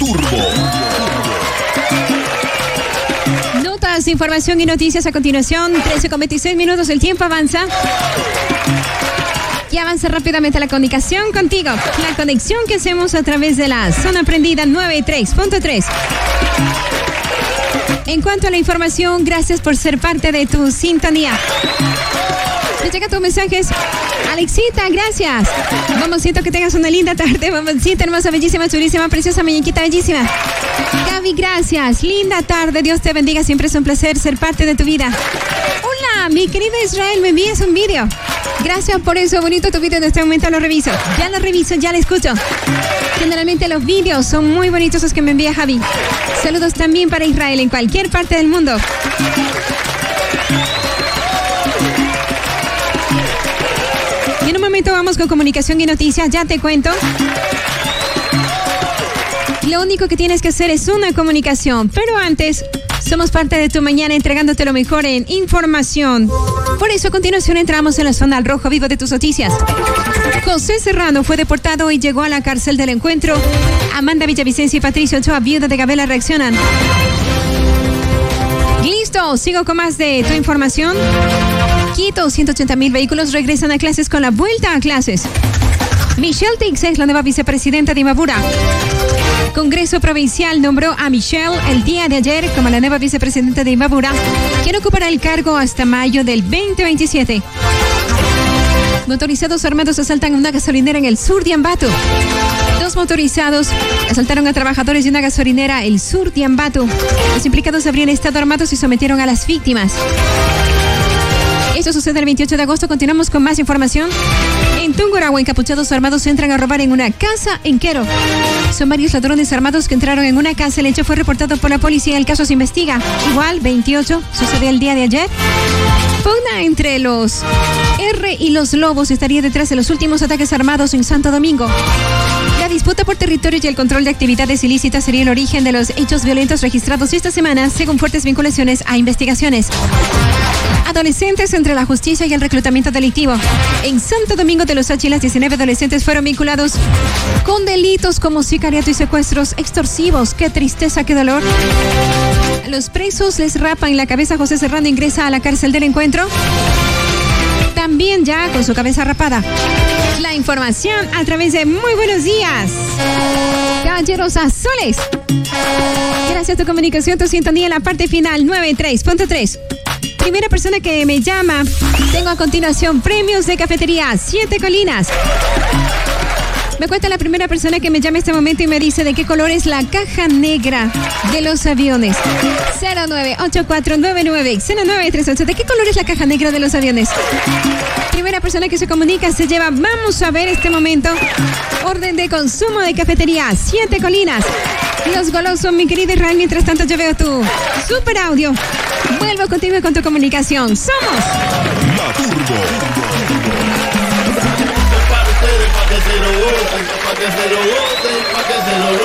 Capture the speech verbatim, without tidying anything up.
Turbo. Notas, información y noticias a continuación. trece con veintiséis minutos, el tiempo avanza. Y avanza rápidamente la comunicación contigo. La conexión que hacemos a través de la zona prendida noventa y tres punto tres. En cuanto a la información, gracias por ser parte de tu sintonía. Me llegan tus mensajes. Alexita, gracias. Mamoncito, que tengas una linda tarde. Mamoncita, hermosa, bellísima, chulísima, preciosa, muñequita, bellísima. Gaby, gracias. Linda tarde. Dios te bendiga. Siempre es un placer ser parte de tu vida. Hola, mi querido Israel, me envías un vídeo. Gracias por eso. Bonito tu vídeo. En este momento lo reviso. Ya lo reviso, ya lo escucho. Generalmente los vídeos son muy bonitos los que me envía Javi. Saludos también para Israel en cualquier parte del mundo. Y en un momento vamos con comunicación y noticias. Ya te cuento. Lo único que tienes que hacer es una comunicación. Pero antes, somos parte de tu mañana entregándote lo mejor en información. Por eso a continuación entramos en la zona al rojo vivo de tus noticias. José Serrano fue deportado y llegó a la cárcel del encuentro. Amanda Villavicencio y Patricio Ochoa, viuda de Gabela, reaccionan. Listo, sigo con más de tu información. Quito, ciento ochenta mil vehículos regresan a clases con la vuelta a clases. Michelle Tix es la nueva vicepresidenta de Imbabura. Congreso Provincial nombró a Michelle el día de ayer como la nueva vicepresidenta de Imbabura, quien ocupará el cargo hasta mayo del veinte veintisiete. Motorizados armados asaltan una gasolinera en el sur de Ambato. Dos motorizados asaltaron a trabajadores de una gasolinera el sur de Ambato. Los implicados habrían estado armados y sometieron a las víctimas. Esto sucede el veintiocho de agosto. Continuamos con más información. En Tungurahua, encapuchados armados entran a robar en una casa en Quero. Son varios ladrones armados que entraron en una casa. El hecho fue reportado por la policía y el caso se investiga. Igual, veintiocho, sucedió el día de ayer. Pugna entre los R y los Lobos estaría detrás de los últimos ataques armados en Santo Domingo. La disputa por territorio y el control de actividades ilícitas sería el origen de los hechos violentos registrados esta semana, según fuertes vinculaciones a investigaciones. Adolescentes entre la justicia y el reclutamiento delictivo. En Santo Domingo de los Áchilas, diecinueve adolescentes fueron vinculados con delitos como sicariato y secuestros extorsivos. ¡Qué tristeza, qué dolor! Los presos les rapan la cabeza. José Serrano ingresa a la cárcel del encuentro. También ya con su cabeza rapada. La información a través de Muy Buenos Días, Caballeros Azules. Gracias a tu comunicación, tu sintonía en la parte final, noventa y tres punto tres. Primera persona que me llama. Tengo a continuación premios de cafetería Siete Colinas. Me cuenta la primera persona que me llama este momento y me dice de qué color es la caja negra de los aviones. cero nueve ocho cuatro nueve nueve cero nueve tres ocho. ¿De qué color es la caja negra de los aviones? Primera persona que se comunica se lleva. Vamos a ver este momento. Orden de consumo de cafetería Siete Colinas. Los golosos, mi querido Israel. Mientras tanto yo veo tu super audio. Vuelvo contigo con tu comunicación. Somos La Turbo. Pa' que se lo goten, pa' que se lo goten, pa' que se lo goten.